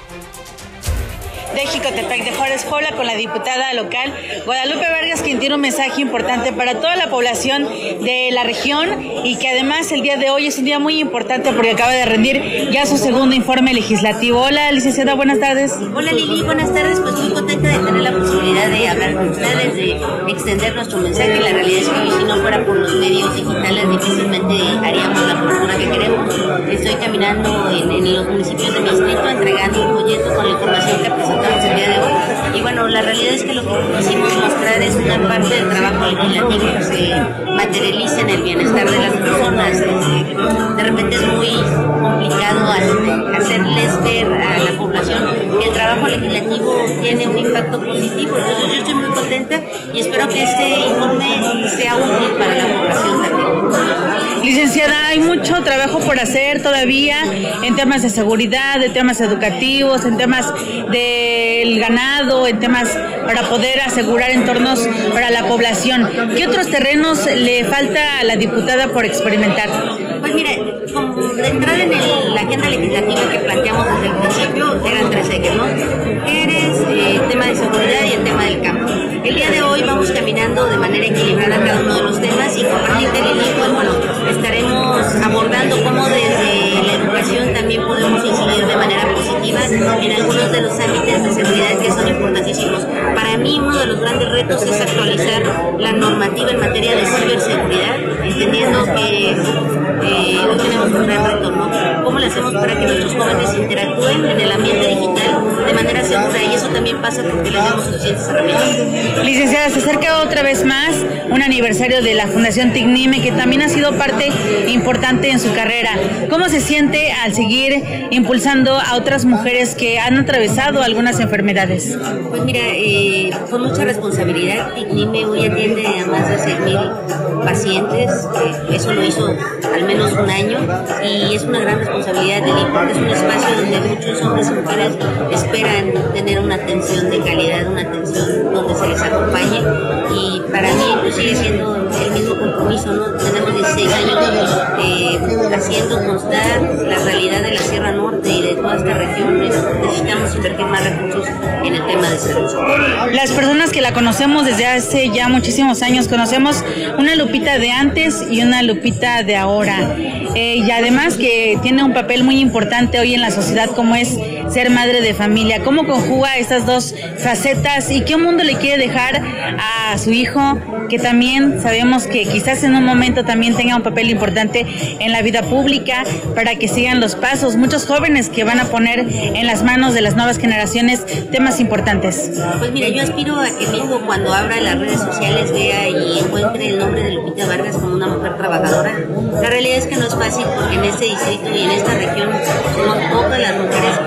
De Jicotepec de Juárez, Puebla, con la diputada local Guadalupe Vargas, quien tiene un mensaje importante para toda la población de la región y que además el día de hoy es un día muy importante porque acaba de rendir ya su segundo informe legislativo. Hola, licenciada, buenas tardes. Hola, Lili, buenas tardes. Pues muy contenta de tener la posibilidad de hablar con ustedes, de extender nuestro mensaje. La realidad es que hoy, si no fuera por los medios digitales, difícilmente haríamos la cobertura que queremos. Estoy caminando en los municipios de mi distrito, entregando un folleto con la información que presentamos el día de hoy. Y bueno, la realidad es que lo que quisimos mostrar es una parte del trabajo legislativo que se materializa en el bienestar de las personas. De repente es muy complicado hacerles ver a la población que el trabajo legislativo tiene un impacto positivo. Entonces yo estoy muy contenta y espero que este informe sea útil para la población también. Licenciada, hay mucho trabajo por hacer todavía en temas de seguridad, de temas educativos, en temas del ganado, en temas para poder asegurar entornos para la población. ¿Qué otros terrenos le falta a la diputada por experimentar? Pues mire, como de entrada en la agenda legislativa que planteamos desde el principio, eran 3 ejes, ¿no? Mujeres, el tema de seguridad y el tema del campo. El día de hoy vamos caminando de manera equilibrada cada uno de los temas y con partir del inicio, bueno, estaremos abordando cómo desde la educación también podemos incidir de manera positiva en algunos de los ámbitos de seguridad que son importantísimos. Para mí uno de los grandes retos es actualizar la normativa en materia de ciberseguridad, entendiendo que hoy tenemos un gran reto, ¿no? ¿Cómo le hacemos para que nuestros jóvenes interactúen en el ambiente digital de manera segura? Y eso también pasa porque les damos suficientes herramientas. Licenciada, se acerca otra vez más un aniversario de la Fundación TICNIME, que también ha sido parte importante en su carrera. ¿Cómo se siente al seguir impulsando a otras mujeres que han atravesado algunas enfermedades? Pues mira, con mucha responsabilidad, TICNIME hoy atiende a más de 6,000 pacientes. Eso lo hizo al menos un año y es una gran responsabilidad, porque es un espacio donde muchos hombres y mujeres esperan tener una atención de calidad, una atención donde se les acompañe, y para mí pues sigue siendo el mismo compromiso, ¿no? Tenemos 16 años haciendo constar la realidad de la Sierra Norte y de toda esta región. Necesitamos invertir más recursos en el tema de salud. Las personas que la conocemos desde hace ya muchísimos años, conocemos una Lupita de antes y una Lupita de ahora, y además que tiene un papel muy importante hoy en la sociedad, como es ser madre de familia. ¿Cómo conjuga estas dos facetas y qué mundo le quiere dejar a su hijo, que también sabemos que quizás en un momento también tenga un papel importante en la vida pública, para que sigan los pasos? Muchos jóvenes que van a poner en las manos de las nuevas generaciones temas importantes. Pues mira, yo aspiro a que mi hijo, cuando abra las redes sociales, vea y encuentre el nombre de Lupita Vargas como una mujer trabajadora. La realidad es que no es fácil, porque en este distrito y en esta región somos pocas las mujeres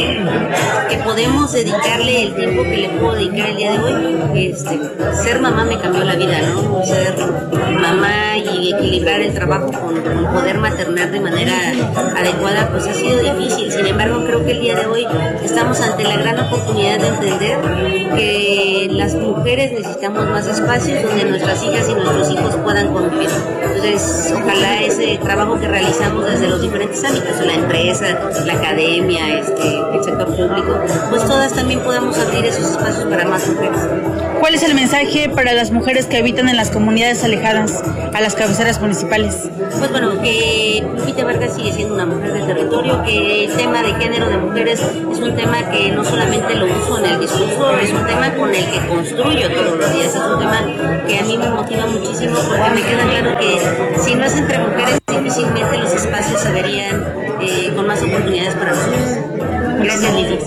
que podemos dedicarle el tiempo que le puedo dedicar el día de hoy. Ser mamá me cambió la vida, ¿no? Ser mamá y equilibrar el trabajo con poder maternar de manera adecuada, pues ha sido difícil. Sin embargo, creo que el día de hoy estamos ante la gran oportunidad de entender que las mujeres necesitamos más espacios donde nuestras hijas y nuestros hijos puedan convivir. Entonces, ojalá ese trabajo que realizamos desde los diferentes ámbitos, la empresa, la academia, el sector público, pues todas también podamos abrir esos espacios para más mujeres. ¿Cuál es el mensaje para las mujeres que habitan en las comunidades alejadas a las cabeceras municipales? Pues bueno, que Lupita Vargas sigue siendo una mujer del territorio, que el tema de género de mujeres es un tema que no solamente lo uso en el discurso, es un tema con el que construyo todos los días, es un tema que a mí me motiva muchísimo, porque me queda claro que si no es entre mujeres, difícilmente los espacios se verían con más oportunidades para nosotros. Gracias, Lili.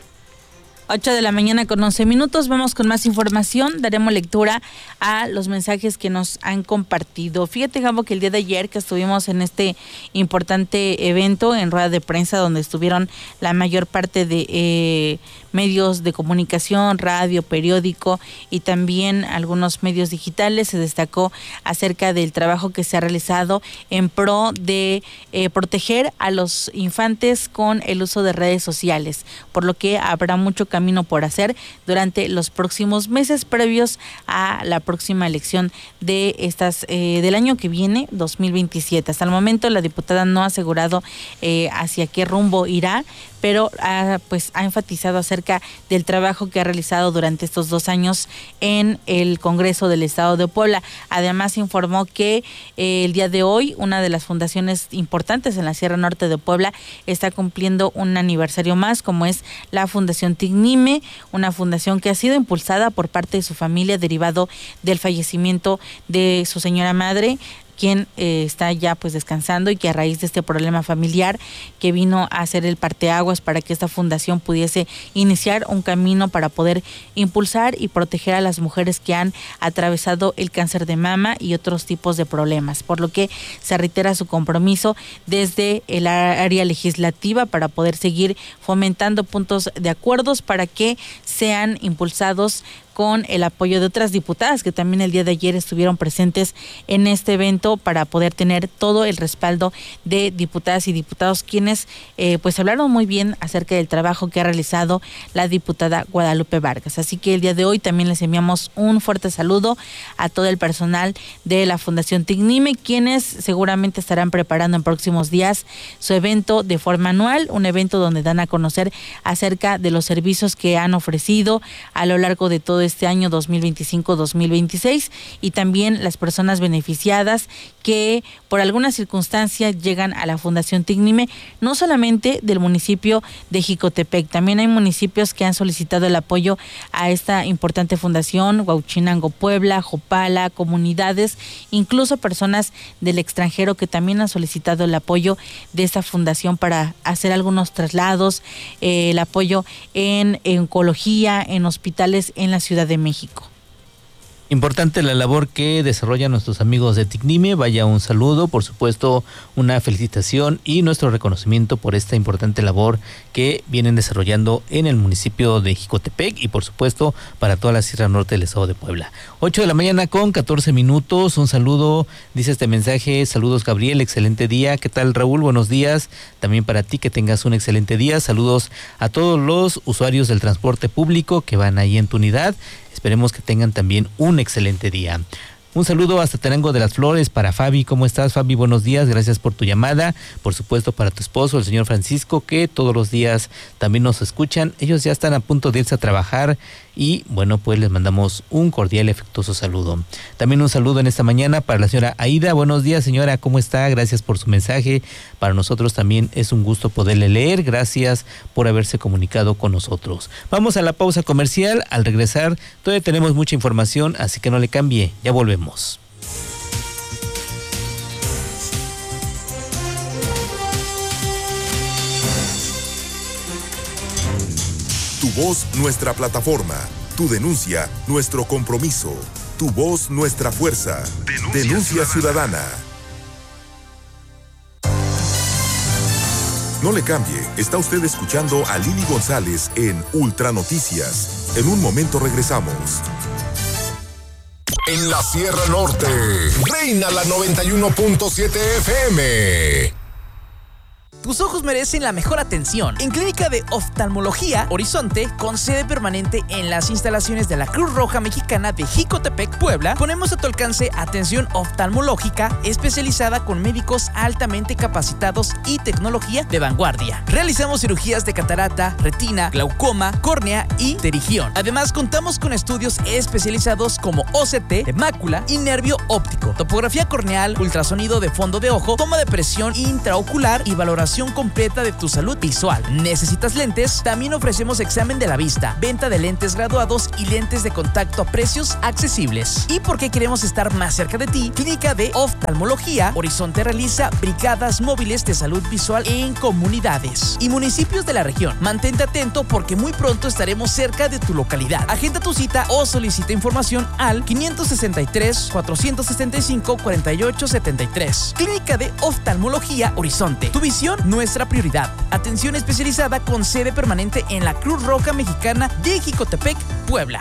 8:11 a.m. Vamos con más información. Daremos lectura a los mensajes que nos han compartido. Fíjate, Gabo, que el día de ayer que estuvimos en este importante evento en rueda de prensa, donde estuvieron la mayor parte de medios de comunicación, radio, periódico y también algunos medios digitales, se destacó acerca del trabajo que se ha realizado en pro de proteger a los infantes con el uso de redes sociales, por lo que habrá mucho camino por hacer durante los próximos meses previos a la próxima elección de del año que viene, 2027. Hasta el momento la diputada no ha asegurado hacia qué rumbo irá, pero ha enfatizado acerca del trabajo que ha realizado durante estos 2 años en el Congreso del Estado de Puebla. Además informó que el día de hoy una de las fundaciones importantes en la Sierra Norte de Puebla está cumpliendo un aniversario más, como es la Fundación Tignime, una fundación que ha sido impulsada por parte de su familia derivado del fallecimiento de su señora madre, quien está ya descansando, y que a raíz de este problema familiar que vino a hacer el parteaguas para que esta fundación pudiese iniciar un camino para poder impulsar y proteger a las mujeres que han atravesado el cáncer de mama y otros tipos de problemas, por lo que se reitera su compromiso desde el área legislativa para poder seguir fomentando puntos de acuerdos para que sean impulsados con el apoyo de otras diputadas que también el día de ayer estuvieron presentes en este evento, para poder tener todo el respaldo de diputadas y diputados, quienes hablaron muy bien acerca del trabajo que ha realizado la diputada Guadalupe Vargas. Así que el día de hoy también les enviamos un fuerte saludo a todo el personal de la Fundación Tignime, quienes seguramente estarán preparando en próximos días su evento de forma anual, un evento donde dan a conocer acerca de los servicios que han ofrecido a lo largo de todo este año 2025-2026, y también las personas beneficiadas que por alguna circunstancia llegan a la Fundación Tignime, no solamente del municipio de Jicotepec, también hay municipios que han solicitado el apoyo a esta importante fundación: Huauchinango, Puebla, Jopala, comunidades, incluso personas del extranjero que también han solicitado el apoyo de esta fundación para hacer algunos traslados, el apoyo en oncología, en hospitales en la Ciudad de México. Importante la labor que desarrollan nuestros amigos de Tignime. Vaya un saludo, por supuesto, una felicitación y nuestro reconocimiento por esta importante labor que vienen desarrollando en el municipio de Jicotepec y por supuesto para toda la Sierra Norte del Estado de Puebla. 8 de la mañana con 14 minutos. Un saludo, dice este mensaje: saludos Gabriel, excelente día. ¿Qué tal Raúl? Buenos días. También para ti, que tengas un excelente día. Saludos a todos los usuarios del transporte público que van ahí en tu unidad. Esperemos que tengan también un excelente día. Un saludo hasta Tenango de las Flores para Fabi. ¿Cómo estás, Fabi? Buenos días, gracias por tu llamada. Por supuesto para tu esposo, el señor Francisco, que todos los días también nos escuchan. Ellos ya están a punto de irse a trabajar y bueno, pues les mandamos un cordial y afectuoso saludo. También un saludo en esta mañana para la señora Aida. Buenos días, señora, ¿cómo está? Gracias por su mensaje. Para nosotros también es un gusto poderle leer. Gracias por haberse comunicado con nosotros. Vamos a la pausa comercial. Al regresar todavía tenemos mucha información, así que no le cambie. Ya volvemos. Tu voz, nuestra plataforma. Tu denuncia, nuestro compromiso. Tu voz, nuestra fuerza. Denuncia ciudadana. No le cambie, está usted escuchando a Lili González en Ultra Noticias. En un momento regresamos. En la Sierra Norte, reina la 91.7 FM. Tus ojos merecen la mejor atención. En Clínica de Oftalmología Horizonte, con sede permanente en las instalaciones de la Cruz Roja Mexicana de Jicotepec, Puebla, ponemos a tu alcance atención oftalmológica especializada con médicos altamente capacitados y tecnología de vanguardia. Realizamos cirugías de catarata, retina, glaucoma, córnea y pterigión. Además, contamos con estudios especializados como OCT de mácula y nervio óptico, topografía corneal, ultrasonido de fondo de ojo, toma de presión intraocular y valoración completa de tu salud visual. ¿Necesitas lentes? También ofrecemos examen de la vista, venta de lentes graduados y lentes de contacto a precios accesibles. ¿Y por qué queremos estar más cerca de ti? Clínica de Oftalmología Horizonte realiza brigadas móviles de salud visual en comunidades y municipios de la región. Mantente atento porque muy pronto estaremos cerca de tu localidad. Agenda tu cita o solicita información al 563-465-4873. Clínica de Oftalmología Horizonte. Tu visión, nuestra prioridad. Atención especializada con sede permanente en la Cruz Roja Mexicana de Jicotepec, Puebla.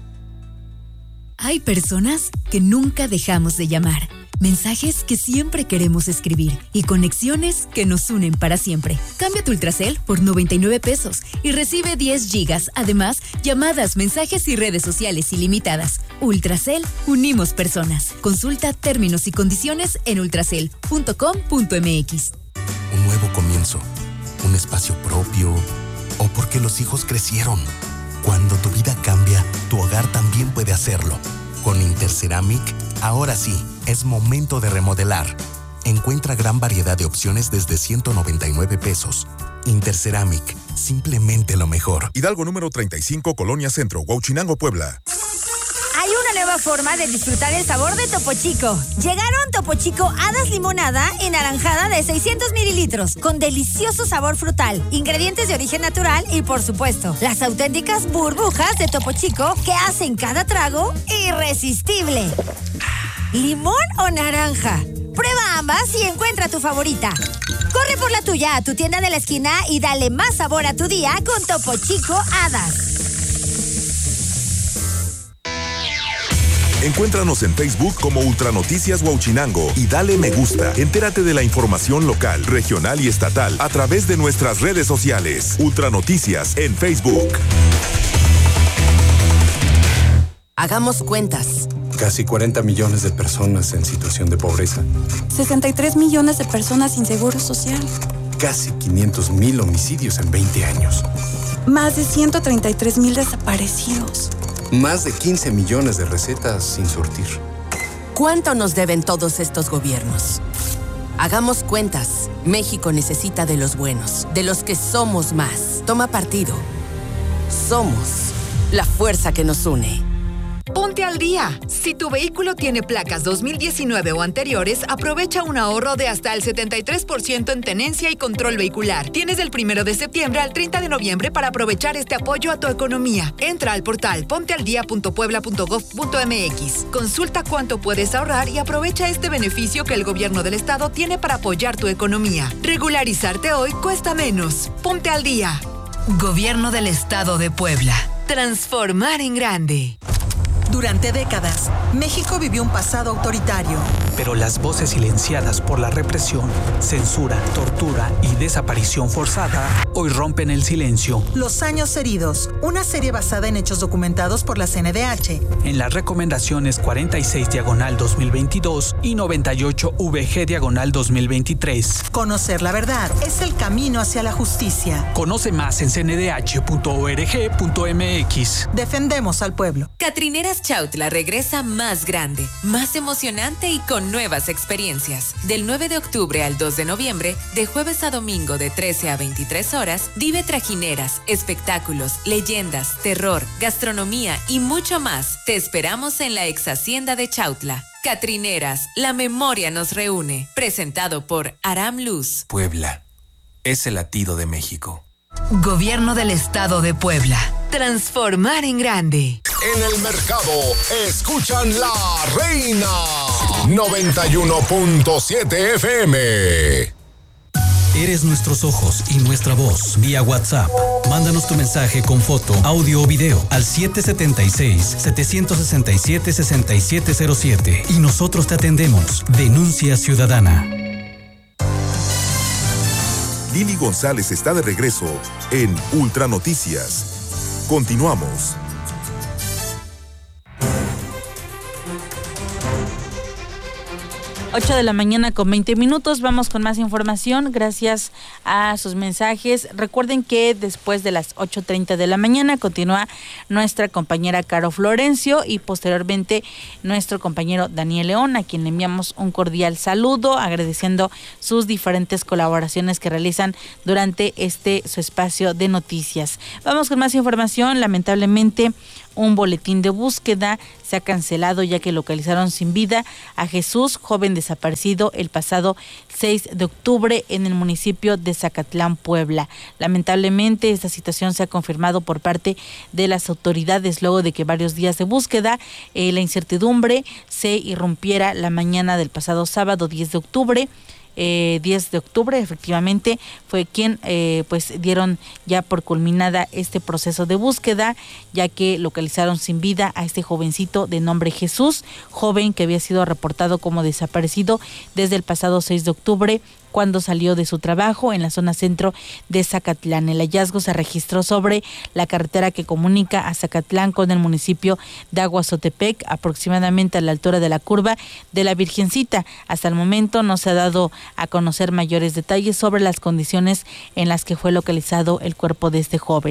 Hay personas que nunca dejamos de llamar. Mensajes que siempre queremos escribir y conexiones que nos unen para siempre. Cambia tu Ultracel por 99 pesos y recibe 10 gigas. Además, llamadas, mensajes y redes sociales ilimitadas. Ultracel, unimos personas. Consulta términos y condiciones en ultracel.com.mx. Un nuevo comienzo. un espacio propio o porque los hijos crecieron. Cuando tu vida cambia, tu hogar también puede hacerlo. Con Interceramic, ahora sí, es momento de remodelar. Encuentra gran variedad de opciones desde 199 pesos. Interceramic, simplemente lo mejor. Hidalgo número 35, Colonia Centro, Huauchinango, Puebla. Hay una nueva forma de disfrutar el sabor de Topo Chico. Llegaron Topo Chico Hadas Limonada y Naranjada de 600 mililitros, con delicioso sabor frutal, ingredientes de origen natural y, por supuesto, las auténticas burbujas de Topo Chico que hacen cada trago irresistible. ¿Limón o naranja? Prueba ambas y encuentra tu favorita. Corre por la tuya a tu tienda de la esquina y dale más sabor a tu día con Topo Chico Hadas. Encuéntranos en Facebook como Ultranoticias Huauchinango y dale me gusta. Entérate de la información local, regional y estatal a través de nuestras redes sociales. Ultranoticias en Facebook. Hagamos cuentas. Casi 40 millones de personas en situación de pobreza. 63 millones de personas sin seguro social. Casi 500,000 homicidios en 20 años. Más de 133,000 desaparecidos. Más de 15 millones de recetas sin surtir. ¿Cuánto nos deben todos estos gobiernos? Hagamos cuentas. México necesita de los buenos, de los que somos más. Toma partido. Somos la fuerza que nos une. Ponte al día. Si tu vehículo tiene placas 2019 o anteriores, aprovecha un ahorro de hasta el 73% en tenencia y control vehicular. Tienes del 1 de septiembre al 30 de noviembre para aprovechar este apoyo a tu economía. Entra al portal pontealdía.puebla.gov.mx. Consulta cuánto puedes ahorrar y aprovecha este beneficio que el gobierno del estado tiene para apoyar tu economía. Regularizarte hoy cuesta menos. Ponte al día. Gobierno del Estado de Puebla. Transformar en grande. Durante décadas, México vivió un pasado autoritario. Pero las voces silenciadas por la represión, censura, tortura y desaparición forzada hoy rompen el silencio. Los años heridos, una serie basada en hechos documentados por la CNDH. En las recomendaciones 46/2022 y 98/VG/2023. Conocer la verdad es el camino hacia la justicia. Conoce más en cndh.org.mx. Defendemos al pueblo. Catrineras Chautla regresa más grande, más emocionante y con nuevas experiencias. Del 9 de octubre al 2 de noviembre, de jueves a domingo de 13 a 23 horas, vive trajineras, espectáculos, leyendas, terror, gastronomía y mucho más. Te esperamos en la ex hacienda de Chautla. Catrineras, la memoria nos reúne. Presentado por Aram Luz. Puebla es el latido de México. Gobierno del Estado de Puebla. Transformar en grande. En el mercado, escuchan La Reina 91.7 FM. Eres nuestros ojos y nuestra voz vía WhatsApp. Mándanos tu mensaje con foto, audio o video al 776-767-6707 y nosotros te atendemos. Denuncia ciudadana. Lili González está de regreso en Ultranoticias. Continuamos. 8 de la mañana con 20 minutos. Vamos con más información. Gracias a sus mensajes. Recuerden que después de las 8:30 de la mañana continúa nuestra compañera Caro Florencio y posteriormente nuestro compañero Daniel León, a quien le enviamos un cordial saludo, agradeciendo sus diferentes colaboraciones que realizan durante su espacio de noticias. Vamos con más información. Lamentablemente, un boletín de búsqueda se ha cancelado ya que localizaron sin vida a Jesús, joven desaparecido el pasado 6 de octubre en el municipio de Zacatlán, Puebla. Lamentablemente, esta situación se ha confirmado por parte de las autoridades luego de que varios días de búsqueda, la incertidumbre se irrumpiera la mañana del pasado sábado 10 de octubre. 10 de octubre efectivamente fue quien dieron ya por culminada este proceso de búsqueda, ya que localizaron sin vida a este jovencito de nombre Jesús, joven que había sido reportado como desaparecido desde el pasado 6 de octubre cuando salió de su trabajo en la zona centro de Zacatlán. El hallazgo se registró sobre la carretera que comunica a Zacatlán con el municipio de Aguazotepec, aproximadamente a la altura de la curva de la Virgencita. Hasta el momento no se ha dado a conocer mayores detalles sobre las condiciones en las que fue localizado el cuerpo de este joven.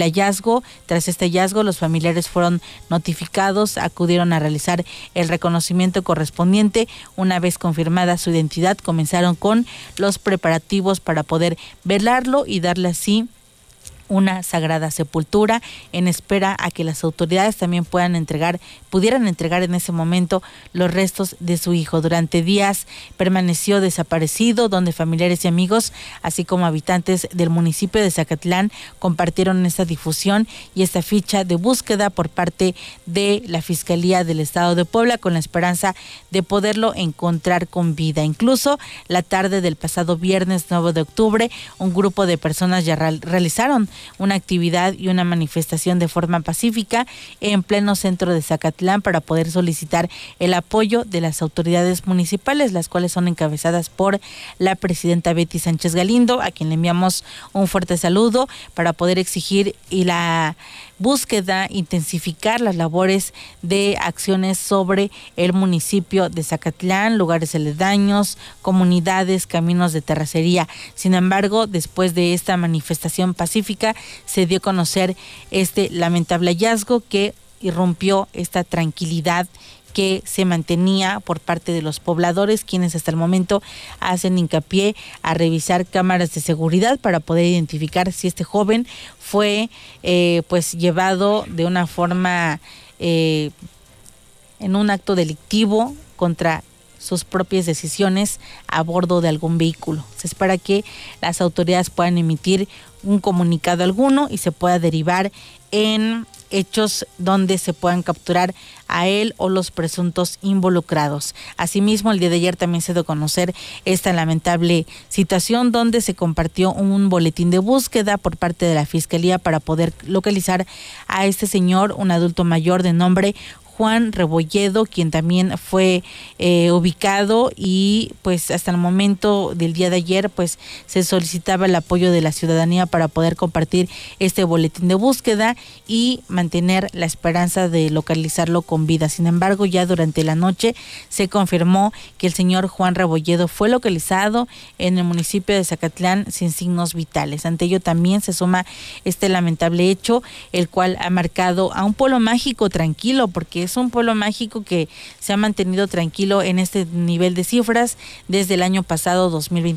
Tras este hallazgo, los familiares fueron notificados, acudieron a realizar el reconocimiento correspondiente. Una vez confirmada su identidad, comenzaron con los preparativos para poder velarlo y darle así una sagrada sepultura, en espera a que las autoridades también pudieran entregar en ese momento los restos de su hijo. Durante días permaneció desaparecido, donde familiares y amigos, así como habitantes del municipio de Zacatlán, compartieron esta difusión y esta ficha de búsqueda por parte de la Fiscalía del Estado de Puebla, con la esperanza de poderlo encontrar con vida. Incluso la tarde del pasado viernes 9 de octubre, un grupo de personas ya realizaron una actividad y una manifestación de forma pacífica en pleno centro de Zacatlán para poder solicitar el apoyo de las autoridades municipales, las cuales son encabezadas por la presidenta Betty Sánchez Galindo, a quien le enviamos un fuerte saludo, para poder exigir y la búsqueda, intensificar las labores de acciones sobre el municipio de Zacatlán, lugares aledaños, comunidades, caminos de terracería. Sin embargo, después de esta manifestación pacífica, se dio a conocer este lamentable hallazgo que irrumpió esta tranquilidad que se mantenía por parte de los pobladores, quienes hasta el momento hacen hincapié a revisar cámaras de seguridad para poder identificar si este joven fue llevado de una forma en un acto delictivo contra sus propias decisiones a bordo de algún vehículo. Se espera que las autoridades puedan emitir un comunicado alguno y se pueda derivar en hechos donde se puedan capturar a él o los presuntos involucrados. Asimismo, el día de ayer también se dio a conocer esta lamentable situación donde se compartió un boletín de búsqueda por parte de la Fiscalía para poder localizar a este señor, un adulto mayor de nombre Juan Rebolledo, quien también fue ubicado, y pues hasta el momento del día de ayer pues se solicitaba el apoyo de la ciudadanía para poder compartir este boletín de búsqueda y mantener la esperanza de localizarlo con vida. Sin embargo, ya durante la noche se confirmó que el señor Juan Rebolledo fue localizado en el municipio de Zacatlán sin signos vitales. Ante ello también se suma este lamentable hecho, el cual ha marcado a un pueblo mágico tranquilo, porque es un pueblo mágico que se ha mantenido tranquilo en este nivel de cifras desde el año pasado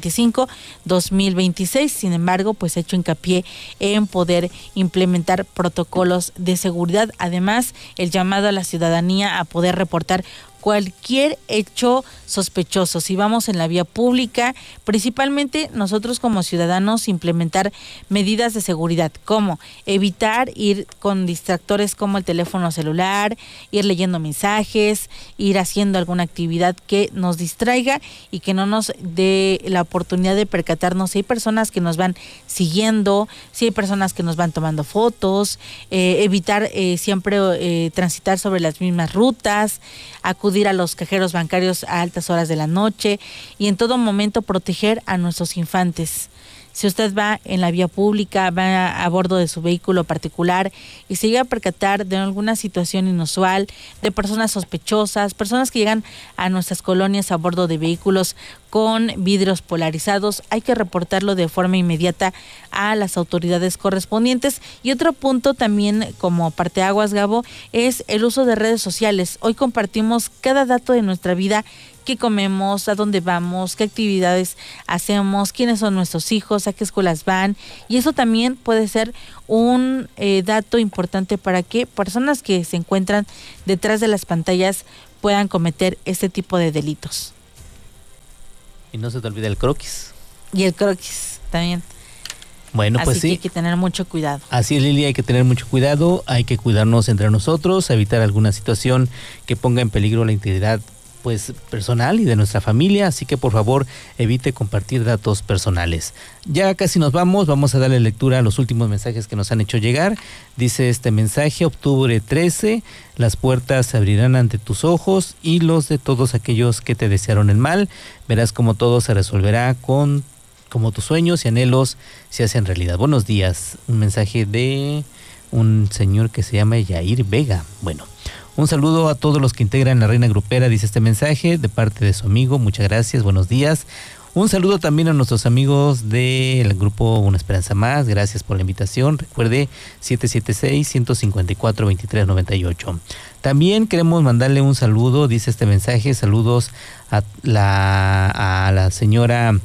2025-2026. Sin embargo, pues ha hecho hincapié en poder implementar protocolos de seguridad. Además, el llamado a la ciudadanía a poder reportar cualquier hecho sospechoso. Si vamos en la vía pública, principalmente nosotros como ciudadanos implementar medidas de seguridad, como evitar ir con distractores como el teléfono celular, ir leyendo mensajes, ir haciendo alguna actividad que nos distraiga y que no nos dé la oportunidad de percatarnos si hay personas que nos van siguiendo, si hay personas que nos van tomando fotos, evitar siempre transitar sobre las mismas rutas, acudir a los cajeros bancarios a altas horas de la noche y en todo momento proteger a nuestros infantes. Si usted va en la vía pública, va a bordo de su vehículo particular y se llega a percatar de alguna situación inusual, de personas sospechosas, personas que llegan a nuestras colonias a bordo de vehículos con vidrios polarizados, hay que reportarlo de forma inmediata a las autoridades correspondientes. Y otro punto también como parteaguas, Gabo, es el uso de redes sociales. Hoy compartimos cada dato de nuestra vida: qué comemos, a dónde vamos, qué actividades hacemos, quiénes son nuestros hijos, a qué escuelas van, y eso también puede ser un dato importante para que personas que se encuentran detrás de las pantallas puedan cometer este tipo de delitos. Y no se te olvide el croquis. Y el croquis también. Bueno, pues así sí. Que hay que tener mucho cuidado. Así es, Lili, hay que tener mucho cuidado, hay que cuidarnos entre nosotros, evitar alguna situación que ponga en peligro la integridad pues personal y de nuestra familia, así que por favor evite compartir datos personales. Ya casi nos vamos a darle lectura a los últimos mensajes que nos han hecho llegar. Dice este mensaje: octubre 13, las puertas se abrirán ante tus ojos y los de todos aquellos que te desearon el mal. Verás cómo todo se resolverá como tus sueños y anhelos se hacen realidad. Buenos días. Un mensaje de un señor que se llama Yair Vega. Bueno, un saludo a todos los que integran la Reina Grupera, dice este mensaje, de parte de su amigo. Muchas gracias, buenos días. Un saludo también a nuestros amigos del grupo Una Esperanza Más. Gracias por la invitación. Recuerde, 776-154-2398. También queremos mandarle un saludo, dice este mensaje. Saludos a la señora...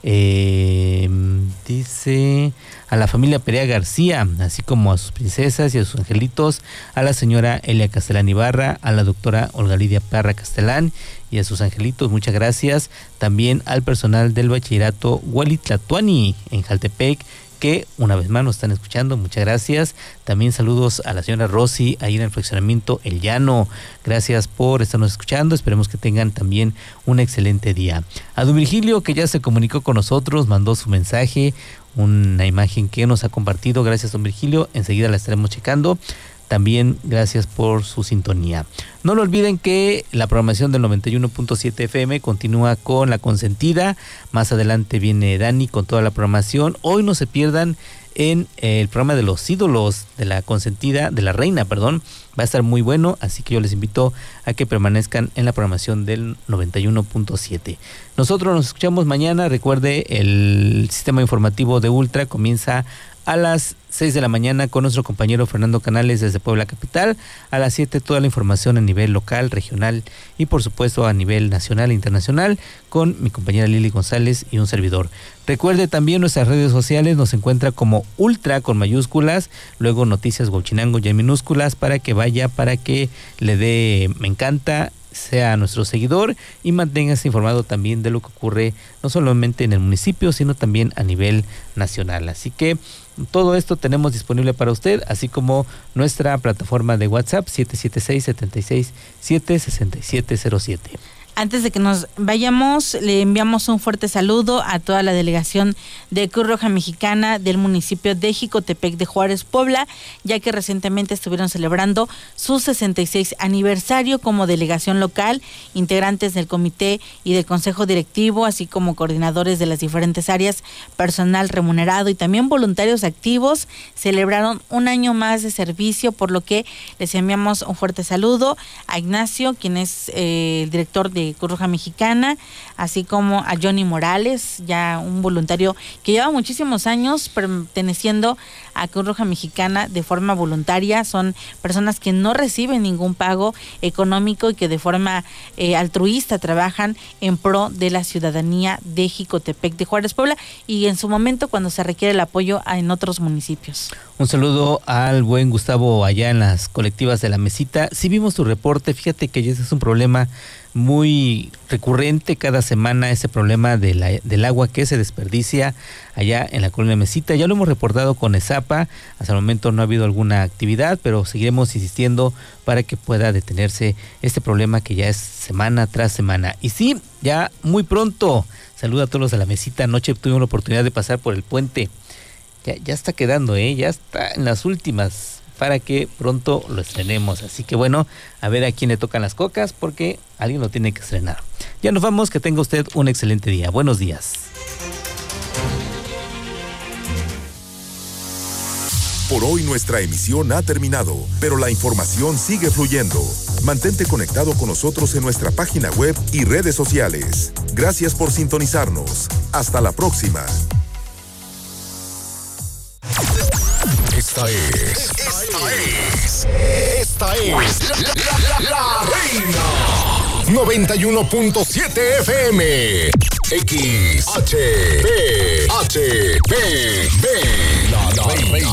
dice a la familia Perea García, así como a sus princesas y a sus angelitos, a la señora Elia Castellán Ibarra, a la doctora Olga Lidia Parra Castellán y a sus angelitos. Muchas gracias. También al personal del bachillerato Hualitlatuani en Jaltepec, que una vez más nos están escuchando. Muchas gracias. También saludos a la señora Rosy ahí en el fraccionamiento El Llano. Gracias por estarnos escuchando. Esperemos que tengan también un excelente día. A don Virgilio, que ya se comunicó con nosotros, mandó su mensaje, una imagen que nos ha compartido. Gracias, don Virgilio. Enseguida la estaremos checando. También gracias por su sintonía. No lo olviden que la programación del 91.7 FM continúa con La Consentida. Más adelante viene Dani con toda la programación. Hoy no se pierdan en el programa de los ídolos de La Consentida, de la Reina, perdón. Va a estar muy bueno, así que yo les invito a que permanezcan en la programación del 91.7. Nosotros nos escuchamos mañana. Recuerde, el sistema informativo de Ultra comienza a las 6 de la mañana con nuestro compañero Fernando Canales desde Puebla Capital. A las 7 toda la información a nivel local, regional y por supuesto a nivel nacional e internacional con mi compañera Lili González y un servidor. Recuerde también nuestras redes sociales, nos encuentra como Ultra con mayúsculas, luego Noticias Huachinango ya en minúsculas, para que le dé me encanta, sea nuestro seguidor y manténgase informado también de lo que ocurre no solamente en el municipio, sino también a nivel nacional. Así que todo esto tenemos disponible para usted, así como nuestra plataforma de WhatsApp 776-767-6707. Antes de que nos vayamos, le enviamos un fuerte saludo a toda la delegación de Cruz Roja Mexicana del municipio de Jicotepec de Juárez, Puebla, ya que recientemente estuvieron celebrando su 66 aniversario como delegación local. Integrantes del comité y del consejo directivo, así como coordinadores de las diferentes áreas, personal remunerado y también voluntarios activos, celebraron un año más de servicio, por lo que les enviamos un fuerte saludo a Ignacio, quien es el director de Cruz Roja Mexicana, así como a Johnny Morales, ya un voluntario que lleva muchísimos años perteneciendo a Cruz Roja Mexicana de forma voluntaria. Son personas que no reciben ningún pago económico y que de forma altruista trabajan en pro de la ciudadanía de Jicotepec de Juárez, Puebla, y en su momento cuando se requiere el apoyo en otros municipios. Un saludo al buen Gustavo allá en las colectivas de La Mesita. Si vimos tu reporte, fíjate que ese es un problema muy recurrente cada semana, ese problema del agua que se desperdicia allá en la colonia Mesita. Ya lo hemos reportado con ESAPA, hasta el momento no ha habido alguna actividad, pero seguiremos insistiendo para que pueda detenerse este problema que ya es semana tras semana. Y sí, ya muy pronto, saluda a todos los de La Mesita. Anoche tuvimos la oportunidad de pasar por el puente. Ya está quedando, ya está en las últimas, para que pronto lo estrenemos. Así que bueno, a ver a quién le tocan las cocas, porque alguien lo tiene que estrenar. Ya nos vamos, que tenga usted un excelente día. Buenos días. Por hoy nuestra emisión ha terminado, pero la información sigue fluyendo. Mantente conectado con nosotros en nuestra página web y redes sociales. Gracias por sintonizarnos. Hasta la próxima. Esta es la Reina 91.7 FM XHPHPB La Reina.